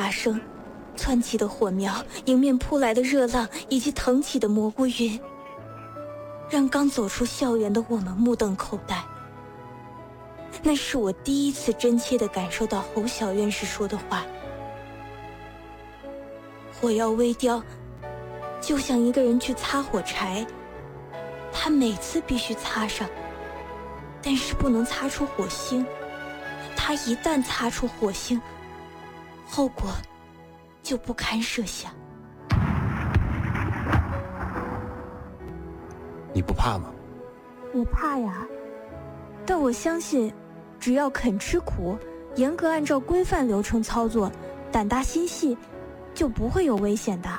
发生，窜起的火苗，迎面扑来的热浪，以及腾起的蘑菇云，让刚走出校园的我们目瞪口呆。那是我第一次真切地感受到侯小院士说的话：火药微雕，就像一个人去擦火柴，他每次必须擦上，但是不能擦出火星。他一旦擦出火星，后果就不堪设想。 你不怕吗？ 我怕呀，但我相信，只要肯吃苦，严格按照规范流程操作，胆大心细，就不会有危险的。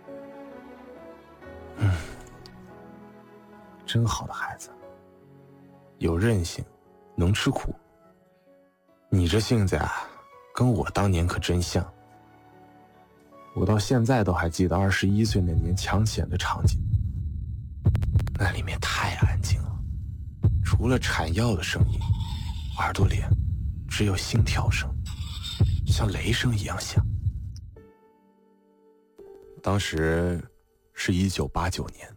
真好的孩子，有韧性，能吃苦。你这性子啊，跟我当年可真像。我到现在都还记得21岁那年抢险的场景，那里面太安静了，除了铲药的声音，耳朵里只有心跳声，像雷声一样响。当时是1989年，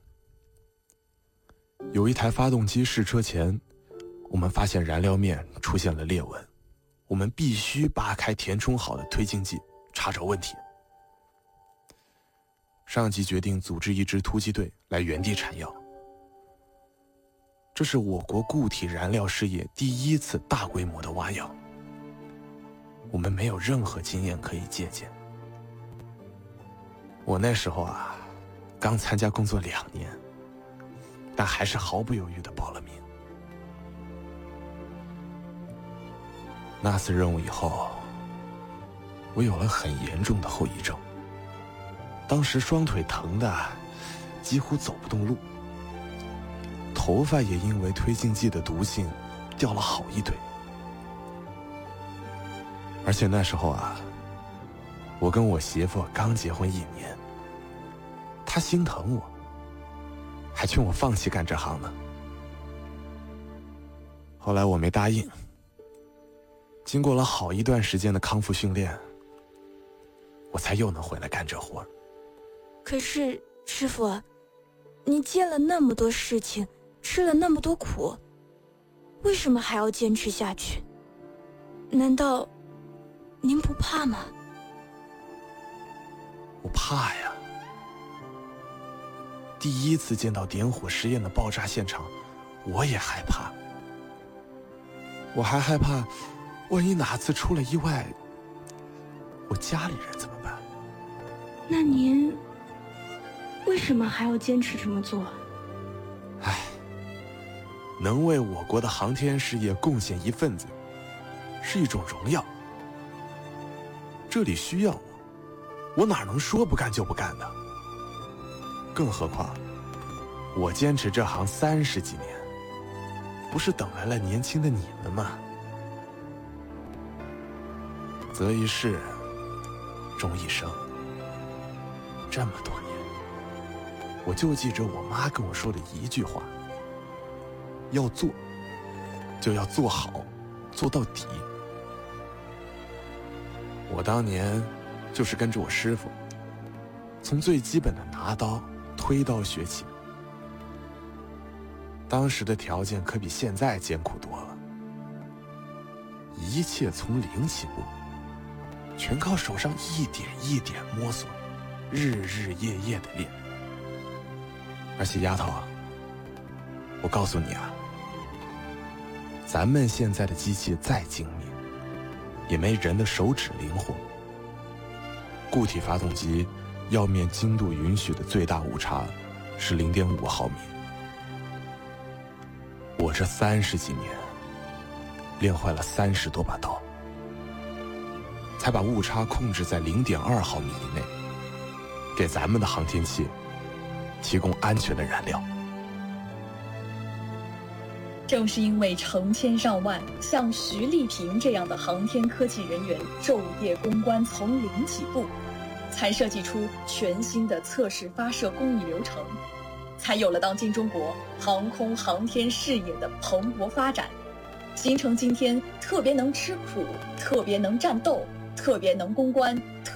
有一台发动机试车前，我们发现燃料面出现了裂纹，我们必须扒开填充好的推进剂，查找问题。上级决定组织一支突击队来原地铲药。这是我国固体燃料事业第一次大规模的挖药，我们没有任何经验可以借鉴。我那时候啊，刚参加工作2年，但还是毫不犹豫地报了名。那次任务以后，我有了很严重的后遗症。当时双腿疼得几乎走不动路，头发也因为推进剂的毒性掉了好一堆。而且那时候啊，我跟我媳妇刚结婚1年，她心疼我，还劝我放弃干这行呢。后来我没答应，经过了好一段时间的康复训练，我才又能回来干这活。 可是师傅，你见了那么多事情，吃了那么多苦，为什么还要坚持下去？难道您不怕吗？ 我怕呀。第一次见到点火实验的爆炸现场，我也害怕。我还害怕，万一哪次出了意外，我家里人怎么办？ 那您为什么还要坚持这么做？ 能为我国的航天事业贡献一份子，是一种荣耀。这里需要我哪能说不干就不干的？更何况，我坚持这行30几年，不是等来了年轻的你们吗？择一事，终一生。这么多年，我就记着我妈跟我说的一句话：要做，就要做好，做到底。我当年就是跟着我师傅，从最基本的拿刀、推刀学起。当时的条件可比现在艰苦多了，一切从零起步，全靠手上一点一点摸索，日日夜夜的练。而且丫头，我告诉你啊，咱们现在的机器再精密，也没人的手指灵活。固体发动机药面精度允许的最大误差是0.5毫米。我这30几年练坏了30多把刀，才把误差控制在0.2毫米以内，给咱们的航天器提供安全的燃料。 正是因为成千上万像徐丽萍这样的航天科技人员昼夜攻关，从零起步，才设计出全新的测试发射工艺流程，才有了当今中国航空航天事业的蓬勃发展，形成今天特别能吃苦、特别能战斗、特别能攻关、